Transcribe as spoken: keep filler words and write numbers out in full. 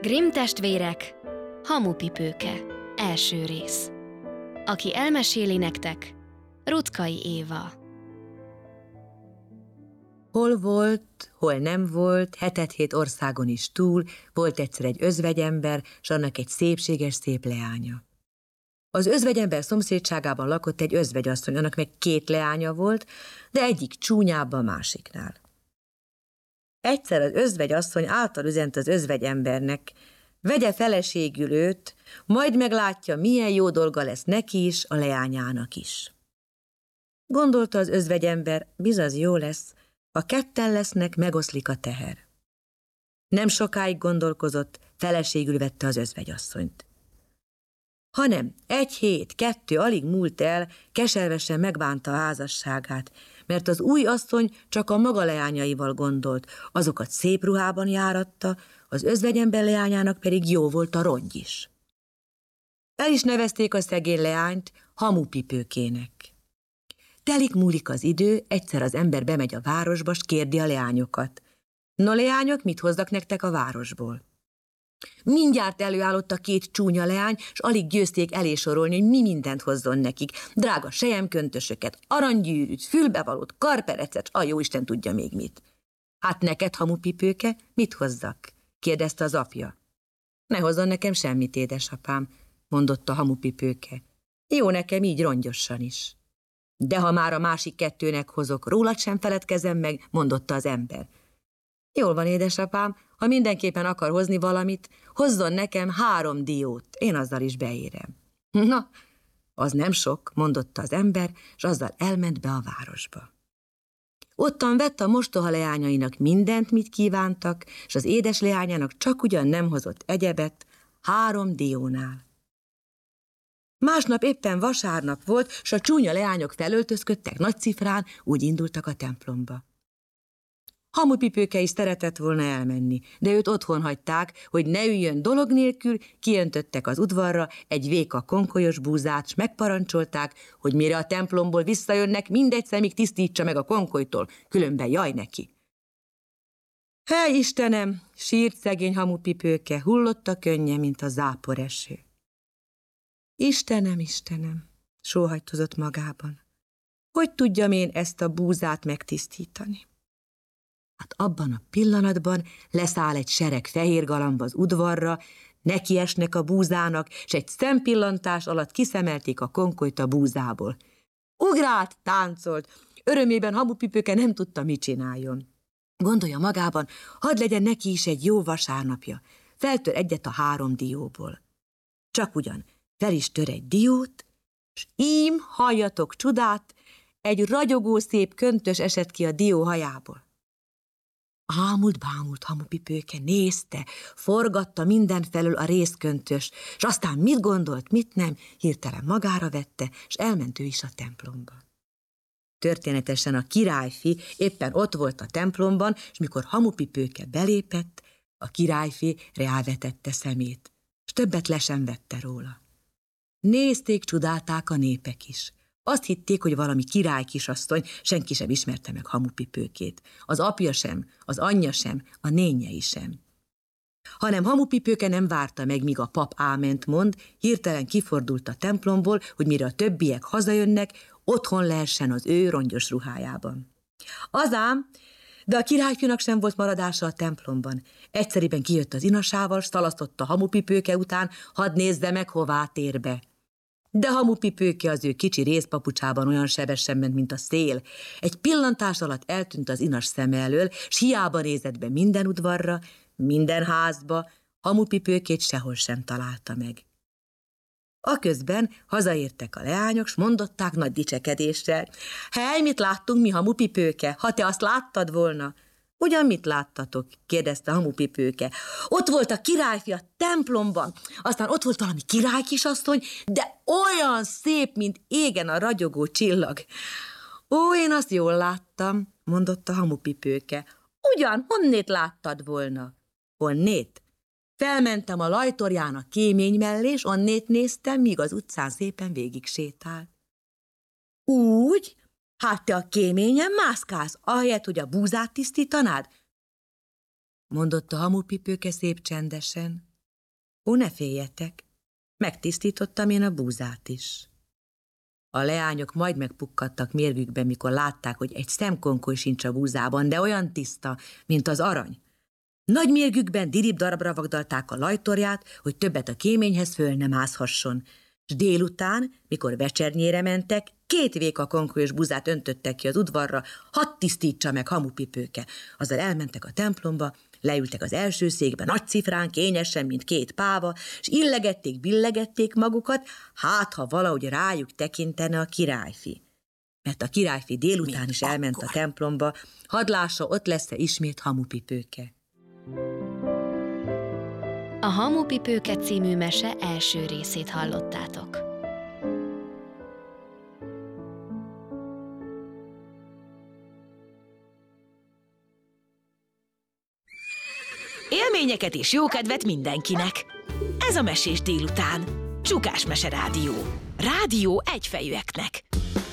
Grimm testvérek, Hamupipőke, első rész. Aki elmeséli nektek, Ruczkai Éva. Hol volt, hol nem volt, hetet-hét országon is túl, volt egyszer egy özvegyember, s annak egy szépséges szép leánya. Az özvegyember szomszédságában lakott egy özvegyasszony, annak meg két leánya volt, de egyik csúnyább a másiknál. Egyszer az özvegyasszony által üzent az özvegyembernek, vegye feleségül őt, majd meglátja, milyen jó dolga lesz neki is, a leányának is. Gondolta az özvegyember, bizony jó lesz, ha ketten lesznek, megoszlik a teher. Nem sokáig gondolkozott, feleségül vette az özvegyasszonyt. Hanem egy hét, kettő alig múlt el, keservesen megbánta a házasságát, mert az új asszony csak a maga leányaival gondolt, azokat szép ruhában járatta, az özvegyember leányának pedig jó volt a rongy is. El is nevezték a szegény leányt Hamupipőkének. Telik múlik az idő, egyszer az ember bemegy a városba, s kérdi a leányokat. No, leányok, mit hozzak nektek a városból? Mindjárt előállott a két csúnya leány, s alig győzték elé sorolni, hogy mi mindent hozzon nekik. Drága selyemköntösöket, aranygyűrűt, fülbevalót, karperecet, a jóisten tudja még mit. Hát neked, Hamupipőke, mit hozzak? Kérdezte az apja. Ne hozzon nekem semmit, édesapám, mondotta Hamupipőke. Jó nekem így rongyossan is. De ha már a másik kettőnek hozok, rólad sem feledkezem meg, mondotta az ember. Jól van, édesapám, ha mindenképpen akar hozni valamit, hozzon nekem három diót, én azzal is beérem. Na, az nem sok, mondotta az ember, és azzal elment be a városba. Ottan vett a mostoha leányainak mindent, mit kívántak, és az édes leányának csak ugyan nem hozott egyebet, három diónál. Másnap éppen vasárnap volt, s a csúnya leányok felöltözködtek nagy cifrán, úgy indultak a templomba. Hamupipőke is szeretett volna elmenni, de őt otthon hagyták, hogy ne üljön dolog nélkül, kiöntöttek az udvarra egy véka konkolyos búzát, s megparancsolták, hogy mire a templomból visszajönnek, mindegy szemig tisztítsa meg a konkolytól, különben jaj neki. Hely Istenem, sírt szegény Hamupipőke, hullott a könnye, mint a záporeső. Istenem, Istenem, sóhajtozott magában, hogy tudjam én ezt a búzát megtisztítani? Hát abban a pillanatban leszáll egy sereg fehér galamb az udvarra, nekiesnek a búzának, s egy szempillantás alatt kiszemelték a konkolyt a búzából. Ugrált, táncolt, örömében Hamupipőke nem tudta, mit csináljon. Gondolja magában, hadd legyen neki is egy jó vasárnapja, feltör egyet a három dióból. Csak ugyan fel is tör egy diót, s ím, halljatok csodát, egy ragyogó szép köntös esett ki a dió hajából. Ámult, bámult Hamupipőke, nézte, forgatta mindenfelől a részköntöst, s aztán mit gondolt, mit nem, hirtelen magára vette, s elment ő is a templomba. Történetesen a királyfi éppen ott volt a templomban, és mikor Hamupipőke belépett, a királyfi reálvetette szemét, s többet le sem vette róla. Nézték, csodálták a népek is. Azt hitték, hogy valami király kisasszony, senki sem ismerte meg Hamupipőkét. Az apja sem, az anyja sem, a nényei sem. Hanem Hamupipőke nem várta meg, míg a pap áment mond, hirtelen kifordult a templomból, hogy mire a többiek hazajönnek, otthon lehessen az ő rongyos ruhájában. Azám, de a királyfinak sem volt maradása a templomban. Egyszeriben kijött az inasával, s szalasztotta Hamupipőke után, hadd nézze meg, hová tér be. De Hamupipőke az ő kicsi részpapucsában olyan sebesen ment, mint a szél. Egy pillantás alatt eltűnt az inas szeme elől, s hiába nézett be minden udvarra, minden házba, Hamupipőkét sehol sem találta meg. Aközben hazaértek a leányok, s mondották nagy dicsekedéssel. Hely, mit láttunk mi, Hamupipőke, ha te azt láttad volna? Ugyan mit láttatok? Kérdezte Hamupipőke. Ott volt a királyfi a templomban, aztán ott volt valami királykisasszony, de olyan szép, mint égen a ragyogó csillag. Ó, én azt jól láttam, mondotta Hamupipőke. Ugyan, honnét láttad volna? Honnét? Felmentem a lajtorján a kémény mellé, és onnét néztem, míg az utcán szépen végig sétál. Úgy? Hát te a kéményen mászkálsz, ahelyett, hogy a búzát tisztítanád? Mondotta Hamupipőke szép csendesen. Ó, ne féljetek, megtisztítottam én a búzát is. A leányok majd megpukkadtak mérgükben, mikor látták, hogy egy szemkonkoly sincs a búzában, de olyan tiszta, mint az arany. Nagy mérgükben dirib darabra vagdalták a lajtorját, hogy többet a kéményhez föl nem mászhasson, s délután, mikor vecsernyére mentek, két véka konkolyos búzát öntöttek ki az udvarra, hadd tisztítsa meg Hamupipőke. Azzal elmentek a templomba, leültek az első székbe, nagy cifrán, kényesen, mint két páva, s illegették, billegették magukat, hát ha valahogy rájuk tekintene a királyfi. Mert a királyfi délután mint is akkor elment a templomba, hadd lássa, ott lesz-e ismét Hamupipőke. A Hamupipőke című mese első részét hallottátok. Élményeket és jókedvet mindenkinek! Ez a Mesés délután. Csukás Mese Rádió. Rádió egyfejűeknek.